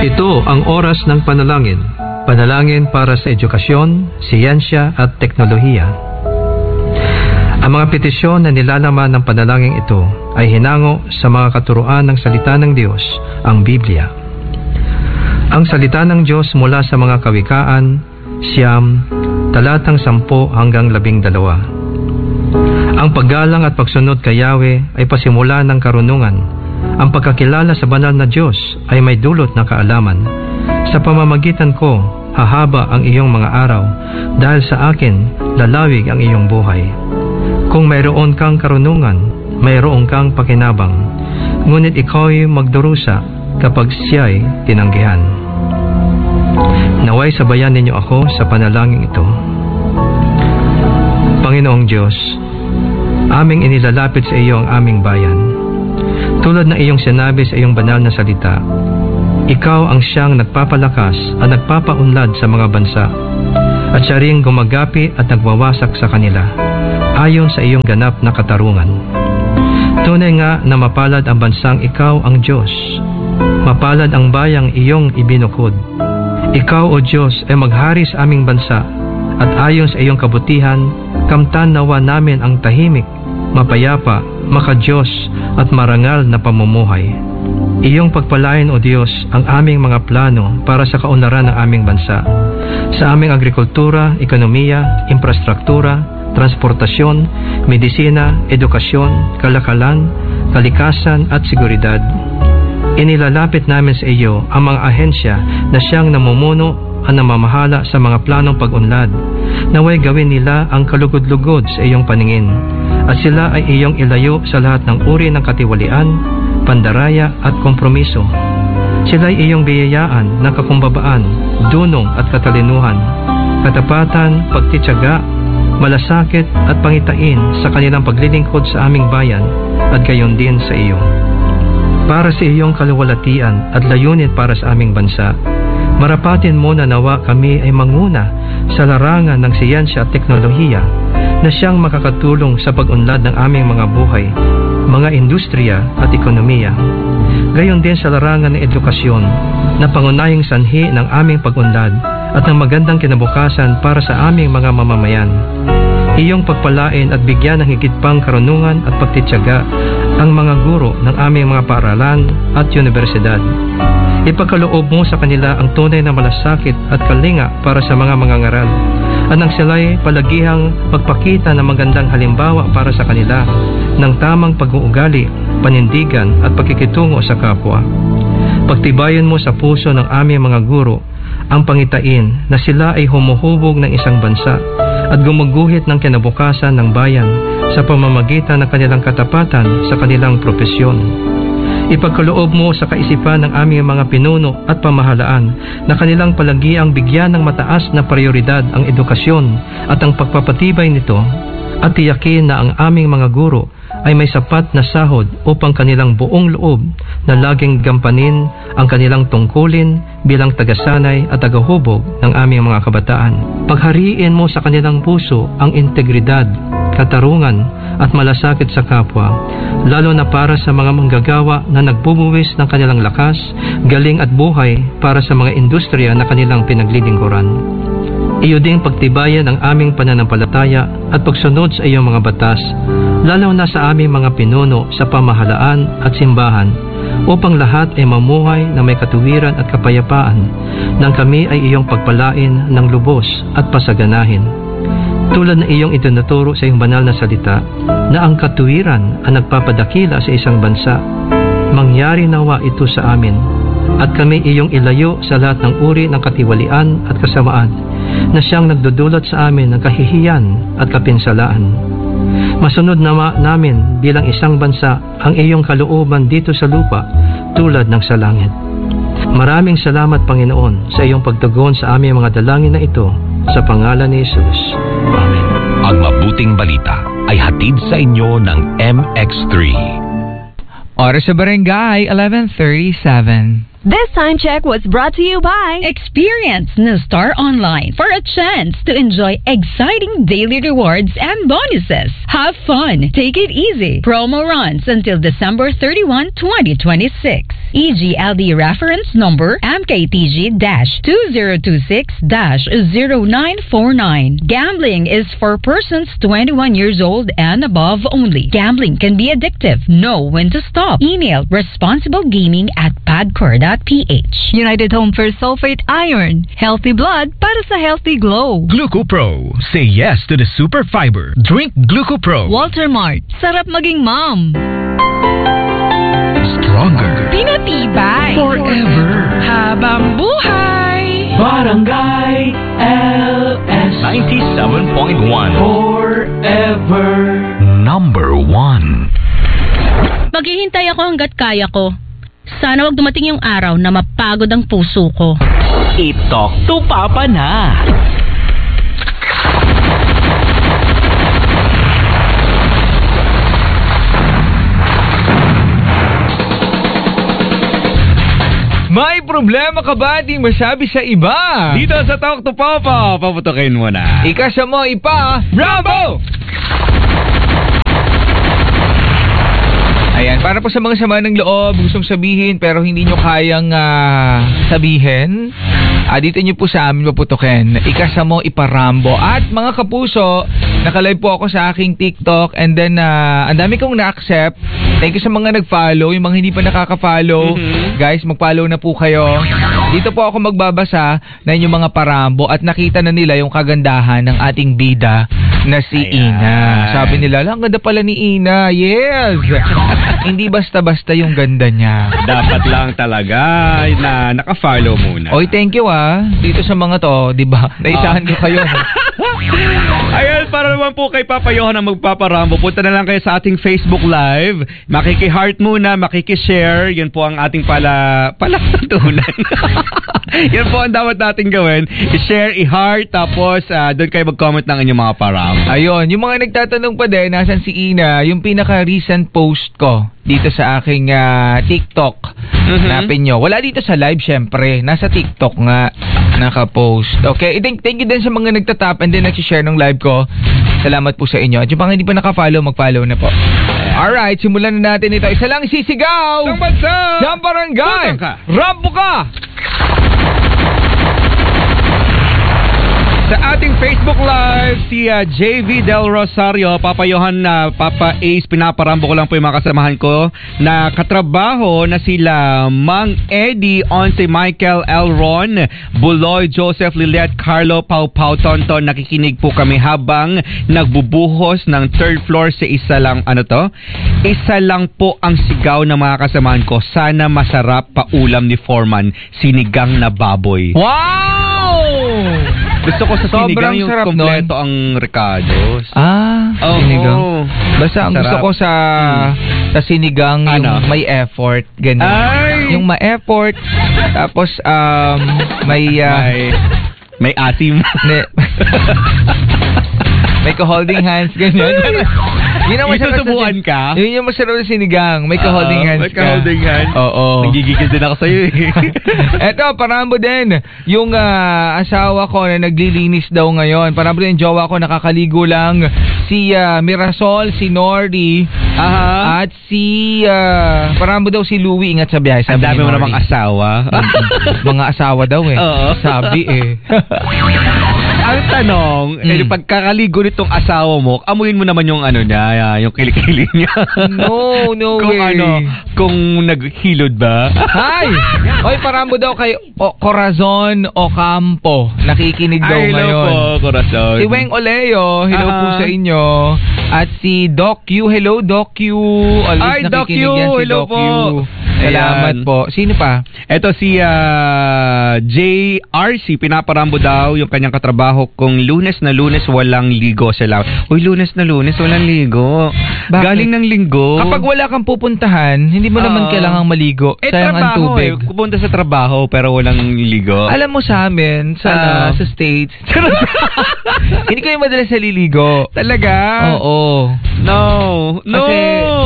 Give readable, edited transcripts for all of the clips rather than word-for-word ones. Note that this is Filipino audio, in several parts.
Ito ang oras ng panalangin. Panalangin para sa edukasyon, siyensya at teknolohiya. Ang mga petisyon na nilalaman ng panalangin ito ay hinango sa mga katuruan ng salita ng Diyos, ang Biblia. Ang salita ng Diyos mula sa mga kawikaan, 9, talatang 10 hanggang 12. Ang paggalang at pagsunod kay Yahweh ay pasimula ng karunungan. Ang pagkakilala sa banal na Diyos ay may dulot na kaalaman. Sa pamamagitan ko, hahaba ang iyong mga araw, dahil sa akin, lalawig ang iyong buhay. Kung mayroon kang karunungan, mayroon kang pakinabang, ngunit ikaw'y magdurusa kapag siya'y tinanggihan. Naway sabayan ninyo ako sa panalangin ito. Panginoong Diyos, aming inilalapit sa iyo ang aming bayan. Tulad ng iyong sinabi sa iyong banal na salita, ikaw ang siyang nagpapalakas at nagpapaunlad sa mga bansa, at siya ring gumagapi at nagwawasak sa kanila, ayon sa iyong ganap na katarungan. Tunay nga na mapalad ang bansang ikaw ang Diyos, mapalad ang bayang iyong ibinukod. Ikaw, O Diyos, ay maghari sa aming bansa, at ayon sa iyong kabutihan, kamtan nawa namin ang tahimik, mapayapa, makadiyos at marangal na pamumuhay. Iyong pagpalain, O Diyos, ang aming mga plano para sa kaunlaran ng aming bansa, sa aming agrikultura, ekonomiya, infrastruktura, transportasyon, medisina, edukasyon, kalakalan, kalikasan at seguridad. Inilalapit namin sa iyo ang mga ahensya na siyang namumuno at namamahala sa mga planong pag-unlad. Naway gawin nila ang kalugod-lugod sa iyong paningin, at sila ay iyong ilayo sa lahat ng uri ng katiwalian, pandaraya at kompromiso. Sila ay iyong biyayaan ng kakumbabaan, dunong at katalinuhan, katapatan, pagtityaga, malasakit at pangitain sa kanilang paglilingkod sa aming bayan at gayon din sa iyo. Para sa iyong kaluwalhatian at layunin para sa aming bansa, marapatin mo na nawa kami ay manguna sa larangan ng siyensya at teknolohiya na siyang makakatulong sa pag-unlad ng aming mga buhay, mga industriya at ekonomiya. Gayon din sa larangan ng edukasyon na pangunahing sanhi ng aming pag-unlad at ng magandang kinabukasan para sa aming mga mamamayan. Iyong pagpalain at bigyan ng higit pang karunungan at pagtityaga ang mga guro ng aming mga paaralan at universidad. Ipagkaloob mo sa kanila ang tunay na malasakit at kalinga para sa mga mangangaral, at nang sila'y palagihang magpakita ng magandang halimbawa para sa kanila ng tamang pag-uugali, panindigan at pagkikitungo sa kapwa. Pagtibayan mo sa puso ng aming mga guro ang pangitain na sila ay humuhubog ng isang bansa at gumuguhit ng kinabukasan ng bayan sa pamamagitan ng kanilang katapatan sa kanilang propesyon. Ipagkaloob mo sa kaisipan ng aming mga pinuno at pamahalaan na kanilang palagiang bigyan ng mataas na prioridad ang edukasyon at ang pagpapatibay nito, at tiyakin na ang aming mga guro ay may sapat na sahod upang kanilang buong loob na laging gampanin ang kanilang tungkulin bilang tagasanay at tagahubog ng aming mga kabataan. Paghariin mo sa kanilang puso ang integridad, katarungan at malasakit sa kapwa, lalo na para sa mga manggagawa na nagbubuwis ng kanilang lakas, galing at buhay para sa mga industriya na kanilang pinaglilingkuran. Iyo ding pagtibayan ang aming pananampalataya at pagsunod sa iyong mga batas, lalo na sa aming mga pinuno sa pamahalaan at simbahan, upang lahat ay mamuhay na may katuwiran at kapayapaan, nang kami ay iyong pagpalain ng lubos at pasaganahin. Tulad na iyong itinuturo sa iyong banal na salita, na ang katuwiran ang nagpapadakila sa isang bansa, mangyari nawa ito sa amin, at kami iyong ilayo sa lahat ng uri ng katiwalian at kasamaan, na siyang nagdudulot sa amin ng kahihiyan at kapinsalaan. Masunod nawa namin bilang isang bansa ang iyong kalooban dito sa lupa tulad ng sa langit. Maraming salamat, Panginoon, sa iyong pagtugon sa aming mga dalangin na ito, sa pangalan ni Jesus. Amen. Ang mabuting balita ay hatid sa inyo ng MX3. Oras sa Barangay, 11:37. This time check was brought to you by Experience New Star Online for a chance to enjoy exciting daily rewards and bonuses. Have fun. Take it easy. Promo runs until December 31, 2026. EGLD reference number MKTG-2026-0949. Gambling is for persons 21 years old and above only. Gambling can be addictive. Know when to stop. Email responsiblegaming@padcor.ph. United Home First Sulfate Iron. Healthy blood para sa healthy glow. GlucoPro. Say yes to the super fiber. Drink GlucoPro. Walter Mart. Sarap maging mom. Stronger. Pinatibay. Forever. Habang buhay. Barangay LS 97.1 Forever. Number 1. Maghihintay ako hanggat kaya ko. Sana wag dumating yung araw na mapagod ang puso ko. I-talk to Papa na. May problema ka ba di masabi sa iba? Dito sa Talk to Papa, paputukin mo na. Ikasa mo ipa, Bravo! Ayan, para po sa mga sama ng loob, gustong sabihin pero hindi nyo kayang sabihin, dito nyo po sa amin maputukin. Ikasa mo iparambo. At mga kapuso, nakalive po ako sa aking TikTok and then ang dami kong na-accept. Thank you sa mga nag-follow. Yung mga hindi pa nakaka-follow, guys, mag-follow na po kayo. Dito po ako magbabasa na inyong mga parambo at nakita na nila yung kagandahan ng ating bida na si Ina. Sabi nila, ang ganda pala ni Ina. Yes! Hindi basta-basta yung ganda niya. Dapat lang talaga na naka-follow muna. Oy, thank you dito sa mga to, di ba? Naisahan ko kayo. Ayan, para naman po kay Papa Johan ang magpaparambo, punta na lang kayo sa ating Facebook Live. Makiki-heart muna, makiki-share. Yun po ang ating palaktutunan. Yan po ang dapat natin gawin. I-share, i-heart, tapos doon kayo mag-comment ng inyong mga parambo. Ayun, yung mga nagtatanong pa din, nasan si Ina, yung pinaka-recent post ko dito sa aking TikTok. Hanapin nyo. Wala dito sa live, syempre. Nasa TikTok nga naka-post. Okay, thank you din sa mga nagtatap and then nag-share ng live ko. Salamat po sa inyo. At yung mga hindi pa naka-follow, mag-follow na po. Alright, simulan na natin ito. Isa lang sisigaw! Isang bansa! Siyang barangay! Rambo ka! Sa ating Facebook Live, si JV Del Rosario, Papa Johan, Papa Ace, pinaparambo ko lang po yung mga kasamahan ko na katrabaho na sila Mang Eddie, Onse Michael, Elron, Buloy, Joseph, Lilet, Carlo, Pau Pau, Tonton. Nakikinig po kami habang nagbubuhos ng third floor sa isa lang po ang sigaw ng mga kasamahan ko. Sana masarap pa ulam ni Foreman, sinigang na baboy. Wow! Gusto ko sa sobrang sinigang yung sarap kompleto ang recados. Sinigang. Basta ang gusto ko sa sinigang yung may effort, ganun. Yung ma-effort, tapos may asim. May ka-holding hands, ganyan. Yun ang masarap susubuan ka? Yun yung masarap na sinigang. May ka-holding hands may ka-holding hands. Oo. Nagigigil din ako sa'yo eh. Eto, parambo din. Yung asawa ko na naglilinis daw ngayon. Parambo din, jowa ko nakakaligo lang. Si Mirasol, si Nori, at si parambo daw si Louie. Ingat sa biyahe. Ang dami mo namang asawa. Mga asawa daw eh. Oo. Sabi eh. Ang tanong, pagkakaligo nitong asawa mo, amuyin mo naman yung niya, yung kilikili niya. No kung way. Kung naghilod ba? Hi! Oy, parambo daw kay Corazon Ocampo. Nakikinig daw ngayon. Hello po, Corazon. Si Weng Oleo, hello po sa inyo. At si Doc Q, hello Doc Q. Always nakikinig yan si hello Doc po. Q. Salamat po. Sino pa? Ito si JRC, pinaparambo daw yung kanyang katrabaho kung Lunes na Lunes walang ligo sila. Uy, Lunes na Lunes walang ligo. Bakit? Galing ng linggo. Kapag wala kang pupuntahan, hindi mo naman kailangang maligo. Sayang ang tubig. Pupunta sa trabaho pero walang ligo. Alam mo sa amin, sa States, hindi kayo madalas naliligo. Talaga? Oo. No! Kasi,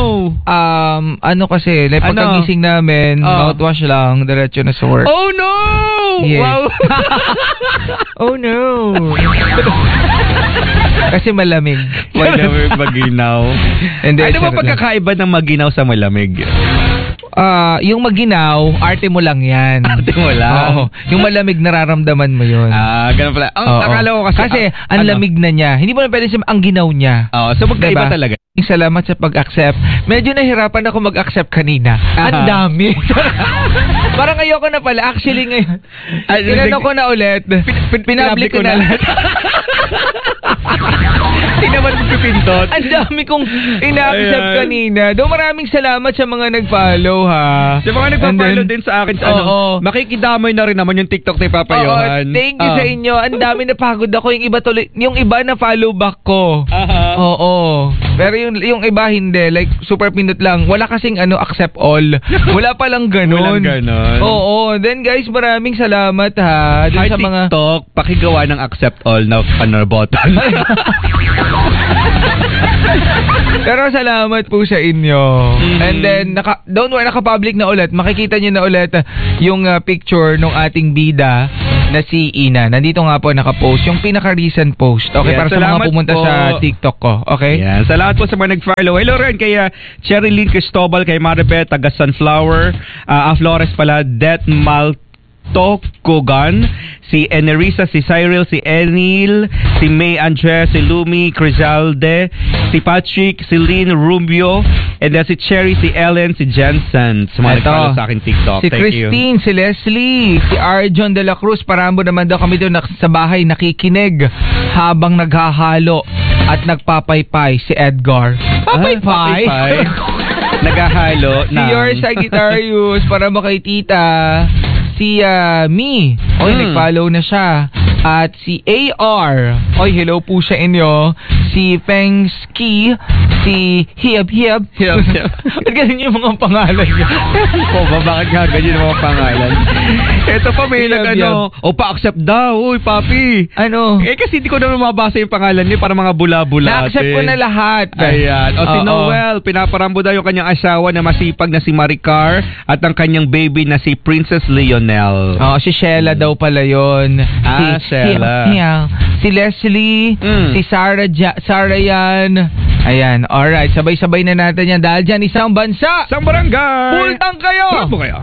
kasi, like, pagkagising namin, mouthwash lang, diretso na sa work. Oh no! Yes. Wow! Oh no! Kasi malamig. Malamig, maginaw. Ano ba pagkakaiba ng maginaw sa malamig? Yung maginaw, arte mo lang yan. Arte mo lang? Oo. Yung malamig, nararamdaman mo yun. Ganun pala. Akala ko kasi ang lamig na niya. Hindi mo na pwede siya, ang ginaw niya. So magkaiba talaga. Salamat sa pag-accept. Medyo nahirapan ako mag-accept kanina. Ang dami. Parang ayoko na pala. Actually ngayon, inano ko na ulit. Pinablik ko na lahat. Hindi naman pipindot. Ang dami kong ina-accept kanina. Doon maraming salamat sa mga nag-follow, ha. Sa mga nag-follow din sa akin. Makikidamay na rin naman yung TikTok ni Papa Johan. Thank you sa inyo. Ang dami na pagod ako. Yung iba na follow back ko. Oo. Pero yung iba hindi. Like, super pindot lang. Wala kasing accept all. Wala palang ganun. Walang ganun. Oo. Then guys, maraming salamat, ha. Dun sa mga TikTok, pakigawa ng accept all na button. Pero salamat po sa inyo. And then, don't worry, naka-public na ulit. Makikita nyo na ulit yung picture ng ating bida na si Ina. Nandito nga po naka-post. Yung pinaka-recent post. Okay, para sa mga pumunta sa TikTok ko. Okay? Yan. Salamat po sa mga nag-follow. Hello rin kay Cherry Lynn Cristobal, kay Maribeth, taga Sunflower, Flores pala, Det Maltocogan, si Enerisa, si Cyril, si Enil, si May Andrea, si Lumi Crizalde, si Patrick, si Lynn Rubio, and then si Cherry, si Ellen, si Jensen. Sumali ka sa aking TikTok. Si Christine, si Leslie, si Arjon de la Cruz. Parambo naman daw kami doon sa bahay nakikinig habang naghahalo at nagpapaypay. Si Edgar. Papaypay? Naghahalo na. Si Your Sagittarius, para mo kay tita. Si Mi. Nag-follow na siya. At si AR. Hello po sa inyo. Si Feng Ski. Si Hiab. Ba't ganyan yung mga pangalan niya? Bakit nga ganyan yung mga pangalan? Ito pa may pa-accept daw. Uy, papi. Ano? Kasi hindi ko naman mabasa yung pangalan niya para mga bula-bula. Na-accept ko na lahat. Ayan. Si Noel, pinaparambo daw yung kanyang asawa na masipag na si Maricar at ang kanyang baby na si Princess Lionel. Si Sheila daw pala yun. Sheila. Si Leslie, si Sarah yan. Ayan, alright. Sabay-sabay na natin yan. Dahil dyan, isang bansa. Isang barangay. Pultang kayo. Bravo kayo.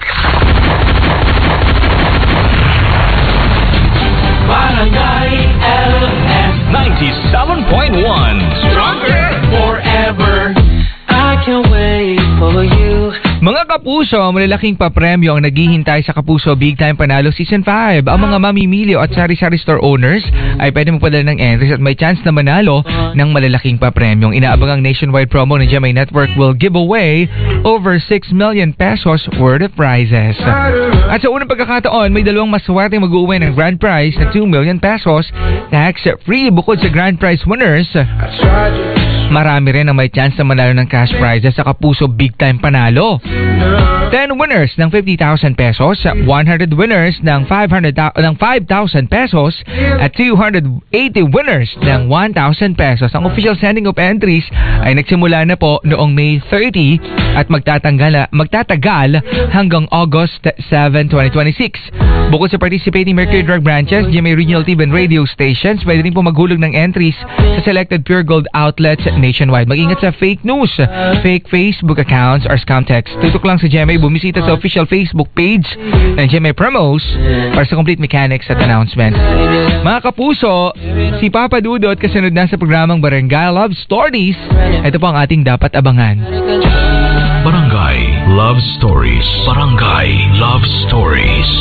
Barangay LS 97.1. Stronger forever. I can't wait for you. Mga kapuso, malalaking papremyo ang naghihintay sa Kapuso Big Time Panalo Season 5. Ang mga mamimilyo at sari-sari store owners ay pwede magpadala ng entries at may chance na manalo ng malalaking papremyong. Inaabangang nationwide promo ng GMA Network will give away over 6 million pesos worth of prizes. At sa unang pagkakataon, may dalawang maswerte mag-uwi ng grand prize na 2 million pesos tax-free. Bukod sa grand prize winners, marami rin ang may chance na manalo ng cash prizes sa Kapuso Big Time Panalo. 10 winners ng 50,000 pesos, 100 winners ng 5,000 pesos, at 280 winners ng 1,000 pesos. Ang official sending of entries ay nagsimula na po noong May 30 at magtatagal hanggang August 7, 2026. Bukod sa participating Mercury Drug branches, GMA Regional TV and radio stations, pwede rin po maghulog ng entries sa selected Pure Gold outlets nationwide. Mag-ingat sa fake news, fake Facebook accounts, or scam text. Tutok lang sa GMA, bumisita sa official Facebook page ng GMA Promos para sa complete mechanics at announcements. Mga kapuso, si Papa Dudot kasunod na sa programang Barangay Love Stories. Ito po ang ating dapat abangan. Barangay Love Stories. Barangay Love Stories.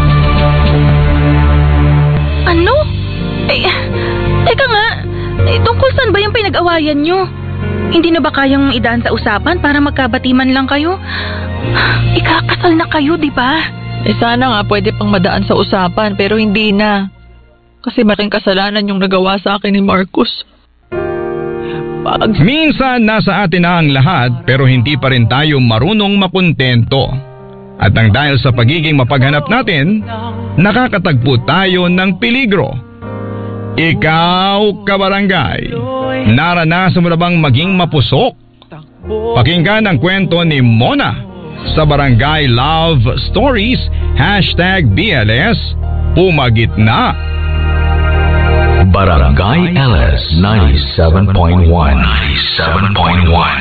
Ano? Teka nga. Tungkol saan ba yung pinag-awayan nyo? Hindi na ba kayang idaan sa usapan para magkabatiman lang kayo? Ikakasal na kayo, di ba? Sana nga pwede pang madaan sa usapan pero hindi na. Kasi malaking kasalanan yung nagawa sa akin ni Marcus. Minsan nasa atin na ang lahat pero hindi pa rin tayo marunong makontento. At ang dahil sa pagiging mapaghanap natin, nakakatagpo tayo ng peligro. Ikaw, kabarangay, Naranasan mo na bang maging mapusok? Pakinggan ang kwento ni Mona sa Barangay Love Stories #BLS Pumagitna. Barangay LS 97.1 97.1.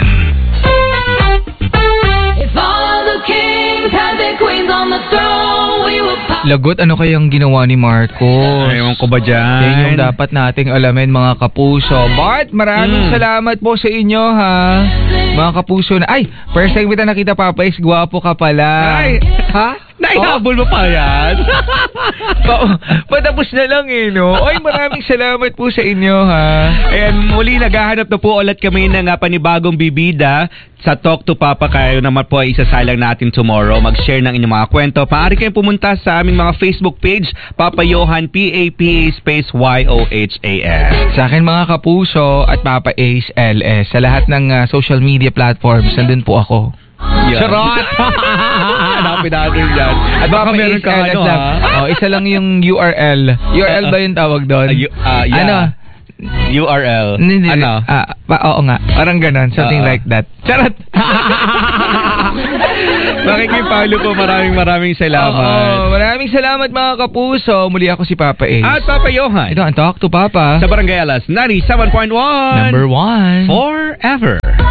If all the kings had their queens on the throne, we would Lagot, ano kayang ginawa ni Marcos? Ewan ko ba dyan? Yan yung dapat nating alamin, mga kapuso. Bart, maraming salamat po sa inyo, ha? Mga kapuso na... Ay, first time kita nakita, Papa Is, gwapo ka pala. Ay, ha? Naihabol mo pa yan? Patapos na lang eh, no? Ay, maraming salamat po sa inyo, ha? Ayan, muli naghahanap na po ulit kami ng panibagong bibida sa Talk to Papa. Kayo naman po ay isasalang natin tomorrow. Mag-share ng inyong mga kwento. Maaari kayong pumunta sa aming mga Facebook page, Papa Johan, PAPA space YOHAN. Sa akin, mga kapuso, at Papa Ace LS, sa lahat ng social media platforms, nandun po ako. Charot! Hanapin natin yan. At baka meron ka ano, ha? Isa lang yung URL. URL ba yung tawag doon? Yeah. Ano? URL. Ano? Oo nga. Parang ganon. Something like that. Charot! Makikipalo po. Maraming salamat. Maraming salamat, mga kapuso. Muli ako si Papa Ace. At Papa Johan. Ito ang Talk to Papa. Sa Barangay Alas 97.1. Number 1. Forever.